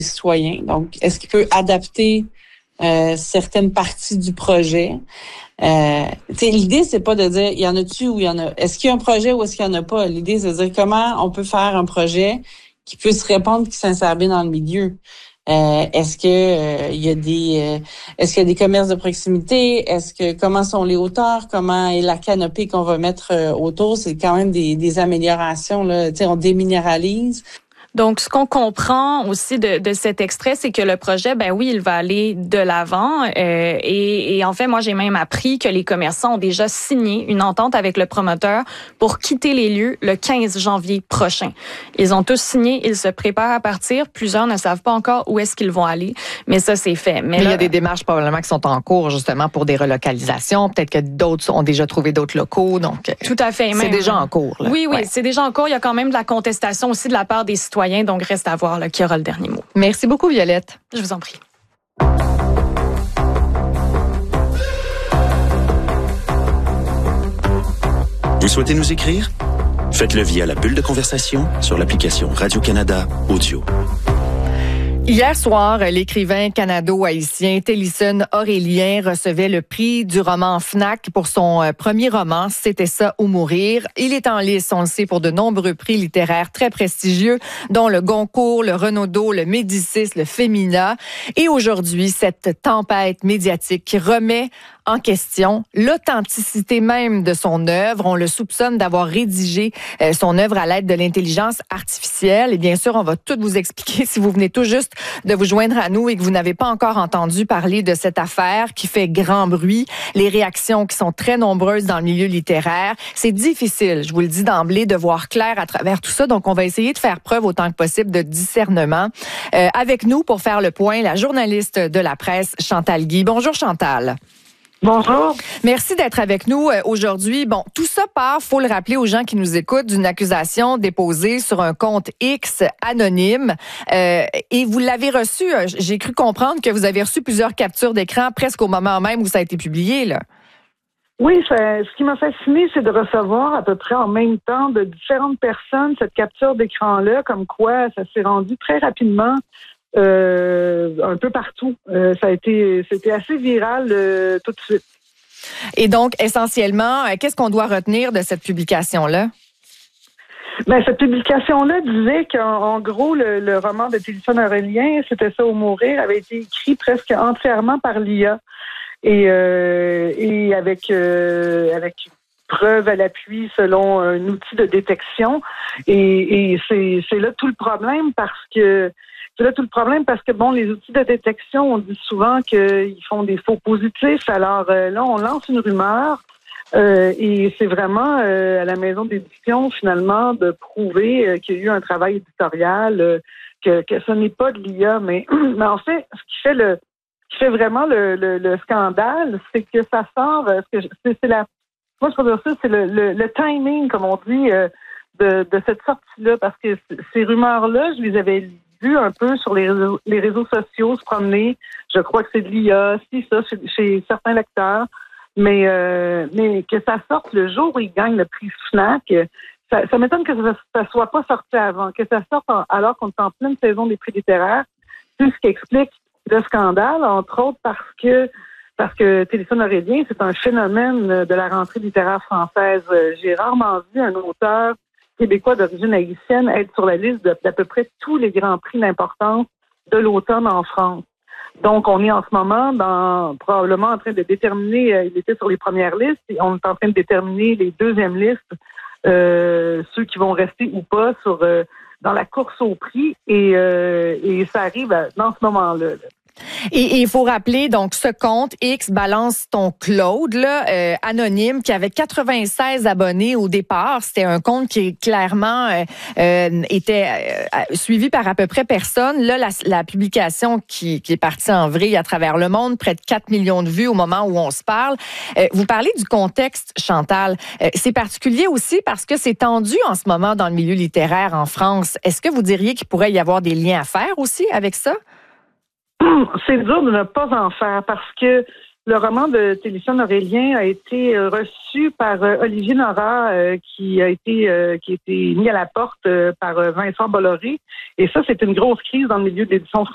citoyens. Donc, est-ce qu'il peut adapter certaines parties du projet? L'idée, c'est pas de dire, il y en a-tu ou il y en a. Est-ce qu'il y a un projet ou est-ce qu'il y en a pas? L'idée, c'est de dire comment on peut faire un projet qui puisse répondre, qui s'insère bien dans le milieu. Est-ce que est-ce qu'il y a des commerces de proximité? Comment sont les hauteurs? Comment est la canopée qu'on va mettre autour? C'est quand même des améliorations, là. On déminéralise. Donc, ce qu'on comprend aussi de cet extrait, c'est que le projet, ben oui, il va aller de l'avant. Et en fait, moi, j'ai même appris que les commerçants ont déjà signé une entente avec le promoteur pour quitter les lieux le 15 janvier prochain. Ils ont tous signé, ils se préparent à partir. Plusieurs ne savent pas encore où est-ce qu'ils vont aller, mais ça, c'est fait. Mais là, il y a des démarches probablement qui sont en cours, justement, pour des relocalisations. Peut-être que d'autres ont déjà trouvé d'autres locaux. Donc, tout à fait. C'est déjà en cours, là. Oui, c'est déjà en cours. Il y a quand même de la contestation aussi de la part des citoyens. Donc, reste à voir qui aura le dernier mot. Merci beaucoup, Violette. Je vous en prie. Vous souhaitez nous écrire? Faites-le via la bulle de conversation sur l'application Radio-Canada Audio. Hier soir, l'écrivain canado-haïtien Télisson Aurélien recevait le prix du roman FNAC pour son premier roman, C'était ça ou mourir. Il est en lice, on le sait, pour de nombreux prix littéraires très prestigieux, dont le Goncourt, le Renaudot, le Médicis, le Femina. Et aujourd'hui, cette tempête médiatique qui remet en question l'authenticité même de son œuvre. On le soupçonne d'avoir rédigé son œuvre à l'aide de l'intelligence artificielle. Et bien sûr, on va tout vous expliquer si vous venez tout juste de vous joindre à nous et que vous n'avez pas encore entendu parler de cette affaire qui fait grand bruit. Les réactions qui sont très nombreuses dans le milieu littéraire. C'est difficile, je vous le dis d'emblée, de voir clair à travers tout ça. Donc, on va essayer de faire preuve autant que possible de discernement. Avec nous, pour faire le point, la journaliste de la presse, Chantal Guy. Bonjour, Chantal. Bonjour. Merci d'être avec nous aujourd'hui. Bon, tout ça part, faut le rappeler aux gens qui nous écoutent, d'une accusation déposée sur un compte X anonyme. Et vous l'avez reçu, j'ai cru comprendre que vous avez reçu plusieurs captures d'écran presque au moment même où ça a été publié, là. Oui, ce qui m'a fasciné, c'est de recevoir à peu près en même temps de différentes personnes cette capture d'écran-là, comme quoi ça s'est rendu très rapidement un peu partout. C'était assez viral tout de suite. Et donc, essentiellement, qu'est-ce qu'on doit retenir de cette publication-là? Ben, cette publication-là disait qu'en gros, le roman de Télisson Aurélien, C'était ça ou mourir, avait été écrit presque entièrement par l'IA et avec preuve à l'appui selon un outil de détection. Et c'est là tout le problème parce que bon, les outils de détection, on dit souvent qu'ils font des faux positifs. Alors là, on lance une rumeur et c'est vraiment à la maison d'édition, finalement, de prouver qu'il y a eu un travail éditorial, que ce n'est pas de l'IA. Mais en fait, ce qui fait vraiment le scandale, c'est que ça sort, moi je trouve ça, c'est le timing, comme on dit, de cette sortie-là, parce que ces rumeurs-là, je les avais vu un peu sur les réseaux sociaux se promener. Je crois que c'est de l'IA, chez certains lecteurs, mais que ça sorte le jour où ils gagnent le prix FNAC, ça m'étonne que ça soit pas sorti avant, que ça sorte alors qu'on est en pleine saison des prix littéraires. C'est ce qui explique le scandale, entre autres parce que Télisson Aurélien, c'est un phénomène de la rentrée littéraire française. J'ai rarement vu un auteur québécois d'origine haïtienne être sur la liste d'à peu près tous les grands prix d'importance de l'automne en France. Donc, on est en ce moment probablement en train de déterminer, il était sur les premières listes, et on est en train de déterminer les deuxièmes listes, ceux qui vont rester ou pas dans la course au prix, et ça arrive dans ce moment-là. Et il faut rappeler, donc, ce compte X Balance ton Claude, là, anonyme, qui avait 96 abonnés au départ. C'était un compte qui clairement était suivi par à peu près personne. Là, la publication qui est partie en vrille à travers le monde, près de 4 millions de vues au moment où on se parle. Vous parlez du contexte, Chantal. C'est particulier aussi parce que c'est tendu en ce moment dans le milieu littéraire en France. Est-ce que vous diriez qu'il pourrait y avoir des liens à faire aussi avec ça? C'est dur de ne pas en faire parce que le roman de Télisson Aurélien a été reçu par Olivier Nora, qui a été mis à la porte par Vincent Bolloré. Et ça, c'est une grosse crise dans le milieu de l'édition française.